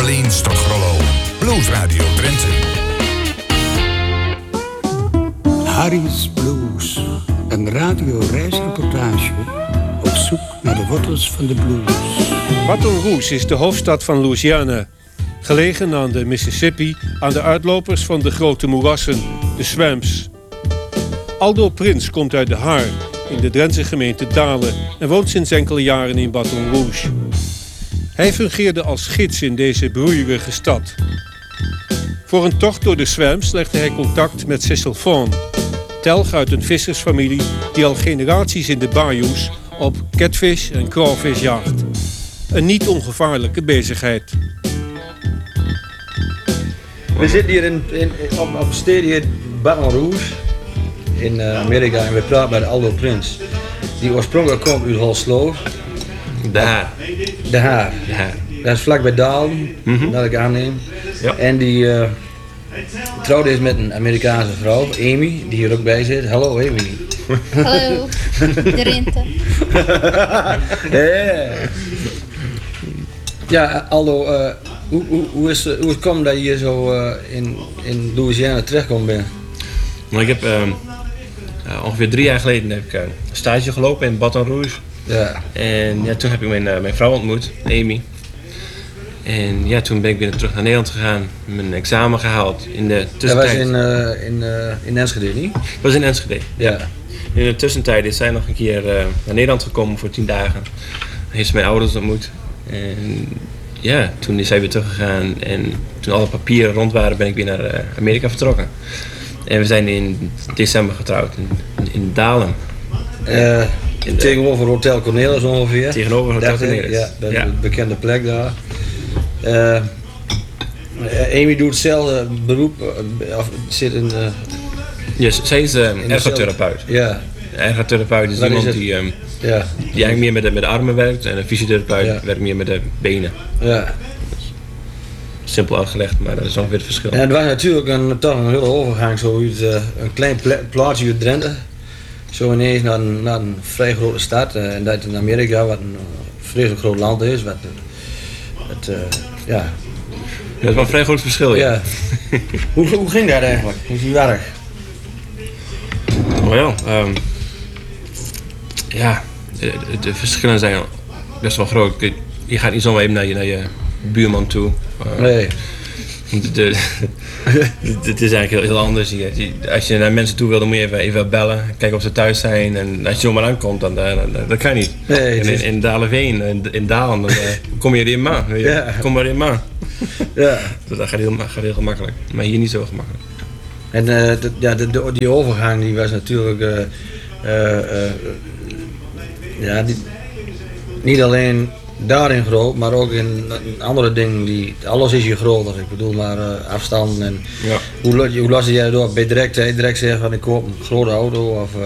Orleans tot Grollo. Blues Radio Drenthe. Harry's Blues. Een radioreisreportage op zoek naar de wortels van de blues. Baton Rouge is de hoofdstad van Louisiana. Gelegen aan de Mississippi, aan de uitlopers van de grote moerassen, de Swamps. Aldo Prins komt uit De Haar, in de Drentse gemeente Dalen, en woont sinds enkele jaren in Baton Rouge. Hij fungeerde als gids in deze broeierige stad. Voor een tocht door de Swamps legde hij contact met Cecil Fawn, telg uit een vissersfamilie die al generaties in de bayous op catfish en crawfish jaagt. Een niet ongevaarlijke bezigheid. We zitten hier op een stad hier Baton Rouge in Amerika en we praten met Aldo Prins. Die oorspronkelijk komt uit Holslo. De Haar. De Haar. Dat is vlakbij Dalen, dat ik aanneem. Ja. En die trouwde is met een Amerikaanse vrouw, Amy, die hier ook bij zit. Hallo Amy. Hallo, de Rente. Ja, Aldo, hoe het komt dat je hier zo in Louisiana terechtkomt bent? Maar ik heb ongeveer 3 jaar geleden heb ik een stage gelopen in Baton Rouge. Ja. En ja, toen heb ik mijn vrouw ontmoet, Amy. En ja, toen ben ik weer terug naar Nederland gegaan, mijn examen gehaald. In de tussentijd. Dat was in Enschede, niet? Dat was in Enschede. Ja. In de tussentijd is zij nog een keer naar Nederland gekomen voor 10 dagen. Dan heeft ze mijn ouders ontmoet. En ja, toen is zij weer teruggegaan. En toen alle papieren rond waren, ben ik weer naar Amerika vertrokken. En we zijn in december getrouwd in Dalen. Tegenover Hotel Cornelis ongeveer. Tegenover Hotel Cornelis. Ja, dat is de bekende plek daar. Amy doet hetzelfde beroep, of zit in... Yes, zij is ergotherapeut. Ja. Een ergotherapeut is iemand die eigenlijk meer met de armen werkt en een fysiotherapeut werkt meer met de benen. Ja. Simpel uitgelegd, maar dat is ongeveer het verschil. En het was natuurlijk toch een hele overgang, zo uit een klein plaatsje uit Drenthe. Zo ineens naar een vrij grote stad. En dat in Amerika, wat een vreselijk groot land is. Ja. Dat is wel een vrij groot verschil, ja. Hoe ging dat eigenlijk? Hoe is die werk? Wel, ja, de verschillen zijn best wel groot. Je gaat niet zomaar even naar je buurman toe. Nee. Het is eigenlijk heel anders. Als je naar mensen toe wil, dan moet je even bellen, kijken of ze thuis zijn. En als je zomaar aankomt, dan dat kan niet. Nee, en in Dalenveen, in Dalen, dan kom je erin maar. Kom maar in maar. Ja. Dus dat gaat heel gemakkelijk. Maar hier niet zo gemakkelijk. En die overgang die was natuurlijk niet alleen daarin groot, maar ook in andere dingen. Alles is hier groter. Ik bedoel maar afstand en hoe las jij door? Ben je direct zeggen van ik koop een grote auto of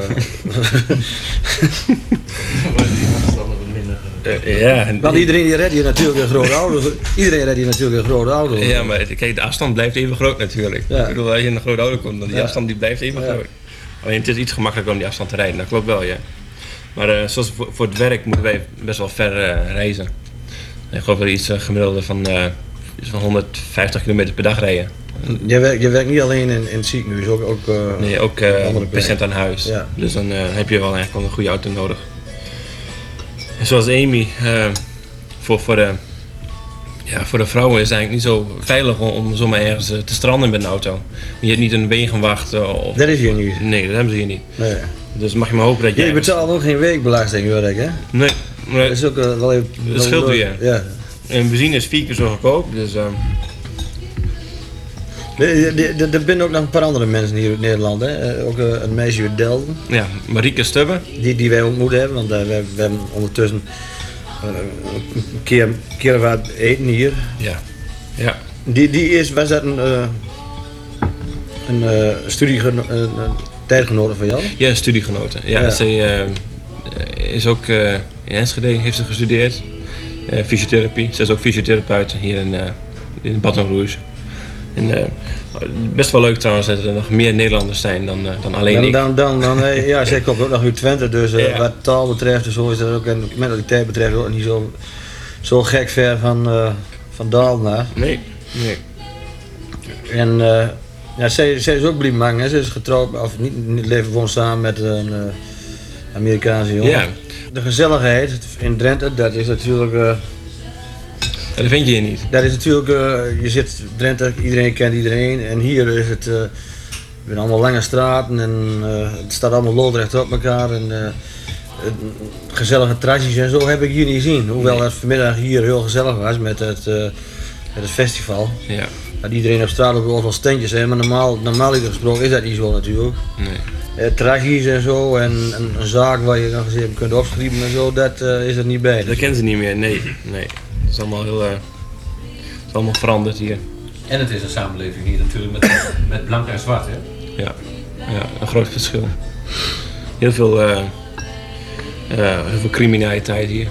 want iedereen die redt hier natuurlijk een grote auto. Iedereen redt hier natuurlijk een grote auto. Ja, maar kijk, de afstand blijft even groot natuurlijk. Ja. Ik bedoel, als je in een grote auto komt, dan die afstand die blijft even groot. Alleen het is iets gemakkelijker om die afstand te rijden, dat klopt wel, ja. Maar zoals voor het werk moeten wij best wel ver reizen. Ik geloof dat iets gemiddelde van 150 kilometer per dag rijden. Je werkt niet alleen in het ziekenhuis, ook patiënt aan huis. Ja. Dus dan heb je wel eigenlijk een goede auto nodig. En zoals Amy, voor de vrouwen is het eigenlijk niet zo veilig om zomaar ergens te stranden met een auto. Je hebt niet een wegenwacht. Dat is hier niet. Nee, dat hebben ze hier niet. Nee. Dus mag je maar hopen dat je... Je betaalt ook geen weekbelasting, hoor ik, hè? Nee. Dat is ook wel even... Dat scheelt weer. Ja. En benzine is 4 keer zo goedkoop, dus... Er zijn ook nog een paar andere mensen hier in Nederland, hè? Ook een meisje uit Delden. Ja, Marieke Stubbe. Die wij ontmoet hebben, want we hebben ondertussen een keer wat eten hier. Ja. Was dat een tijdgenote van jou? Ja, een studiegenote. Ja. Zij is ook in Enschede, heeft ze gestudeerd. Fysiotherapie. Ze is ook fysiotherapeut hier in Baton Rouge. En, best wel leuk trouwens dat er nog meer Nederlanders zijn dan alleen ik. Ja, zij komt ook nog uit Twente, dus wat taal betreft, zo is dat ook, en mentaliteit betreft ook niet zo gek ver van Daalna. Nee. En ja, zij is ook bliemang, hè. Ze is getrouwd, of niet leven gewoon samen met een Amerikaanse jongen. Ja. De gezelligheid in Drenthe, dat is natuurlijk... Dat vind je hier niet. Dat is natuurlijk, je zit in Drenthe, iedereen kent iedereen. En hier is het, we zijn allemaal lange straten en het staat allemaal loodrecht op elkaar. En gezellige tradities en zo heb ik hier niet gezien. Hoewel het vanmiddag hier heel gezellig was met het festival. Ja. Dat iedereen op straat ook overal standjes heeft, maar normaal gesproken is dat niet zo natuurlijk. Nee. Tragies en zo en een zaak waar je nog eens even kunt opschrijven en zo, dat is er niet bij. Dat kennen ze niet meer, nee. Het is allemaal heel... het is allemaal veranderd hier. En het is een samenleving hier natuurlijk met blank en zwart, hè? Ja, een groot verschil. Heel veel criminaliteit hier.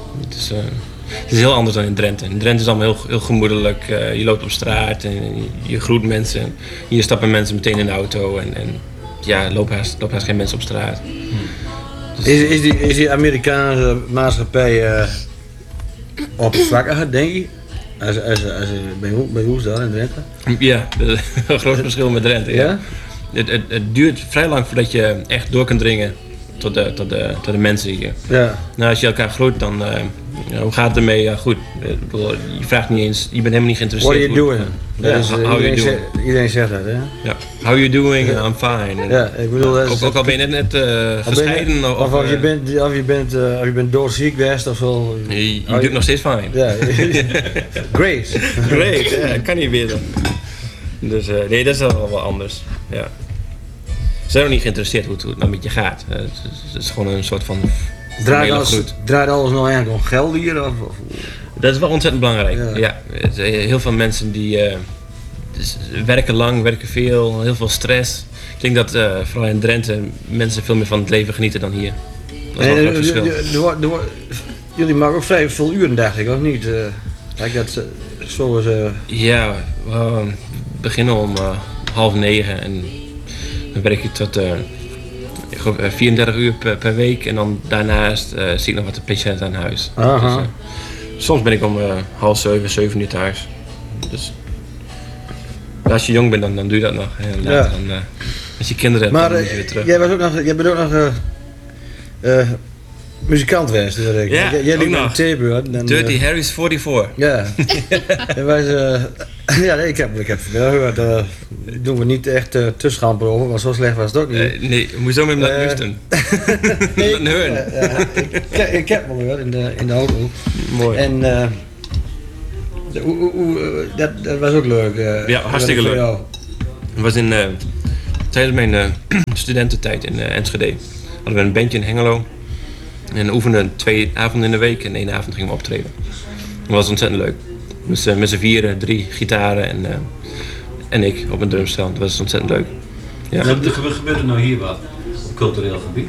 Het is heel anders dan in Drenthe. In Drenthe is het allemaal heel gemoedelijk. Je loopt op straat en je groet mensen. Hier stappen mensen meteen in de auto en ja, lopen haast geen mensen op straat. Dus Is die Amerikaanse maatschappij oppervlakkiger, denk je? Als bij ons daar in Drenthe? ja, een groot verschil met Drenthe. Ja? Het duurt vrij lang voordat je echt door kunt dringen tot de mensen hier. Ja. Nou, als je elkaar groet, dan hoe gaat het ermee? Ja, goed. Je vraagt niet eens, je bent helemaal niet geïnteresseerd. What are you doing? Ja, how you doing? Iedereen zegt dat, hè? Ja. How are you doing? I'm fine. En Ja, ik bedoel, dat is, ook al ben je net gescheiden of je bent doorziek geweest of zo. je doet nog steeds fijn. Ja, Grace. Great, ja, kan niet meer dan. Dus nee, dat is wel anders. Ja. Ze zijn ook niet geïnteresseerd hoe het nou met je gaat. Het is gewoon een soort van Draait alles nou eigenlijk om geld hier? Of? Dat is wel ontzettend belangrijk. Ja. Heel veel mensen die werken lang, werken veel, heel veel stress. Ik denk dat vooral in Drenthe mensen veel meer van het leven genieten dan hier. Dat is wel een groot verschil. Jullie maken ook vrij veel uren, dacht ik, of niet? Kijk, dat zo is... Ja, we beginnen om 8:30 en dan werk je tot 34 uur per week en dan daarnaast zie ik nog wat de patiënten aan huis. Dus, soms ben ik om 6:30, 7 uur thuis. Dus als je jong bent, dan doe je dat nog. En later, dan, als je kinderen hebt, dan moet je weer terug. Jij bent ook nog muzikant geweest. Ja, jij liep nog. een tape. Dirty Harry's 44. Ja. Ik heb wel gehoord. Doen we niet echt te schamper over, maar zo slecht was het ook niet. Nee, moet je zo met hem laten luisteren. Ik heb wel gehoord in de auto. Mooi. En dat was ook leuk. Ja, hartstikke leuk. Het was tijdens mijn studententijd in Enschede. Hadden we een bandje in Hengelo. En oefenden 2 avonden in de week en 1 avond gingen we optreden. Dat was ontzettend leuk. Dus met z'n 4, 3 gitaren en ik op een drumstel. Dat was ontzettend leuk. Ja. Gebeurt er nou hier wat op cultureel gebied?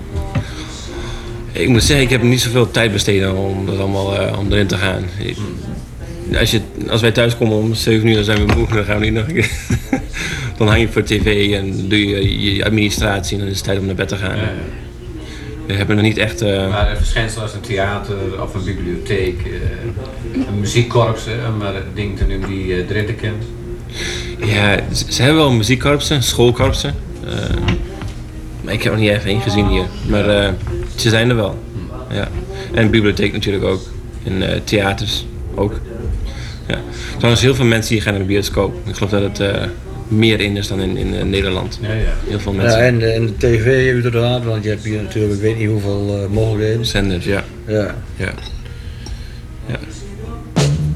Ik moet zeggen, ik heb niet zoveel tijd besteed om dat allemaal om erin te gaan. Als wij thuis komen om 7 uur, dan zijn we moe, dan gaan we niet nog een keer. Dan hang je voor tv en doe je administratie en dan is het tijd om naar bed te gaan. Ja. We hebben er niet echt... Maar er verschijnselen als een theater of een bibliotheek, een muziekkorps, om dingen te noemen die Drenthe kent. Ja, ze hebben wel muziekkorpsen, schoolkorpsen. Maar ik heb er niet echt één gezien hier. Maar ze zijn er wel. Ja. En bibliotheek natuurlijk ook. En theaters ook. Ja. Trouwens, heel veel mensen hier gaan naar de bioscoop. Ik geloof dat het meer in is dan in Nederland. Ja. Heel veel mensen. Ja, en de tv inderdaad, want je hebt hier natuurlijk, ik weet niet hoeveel mogelijkheden. Zenders, ja. Ja.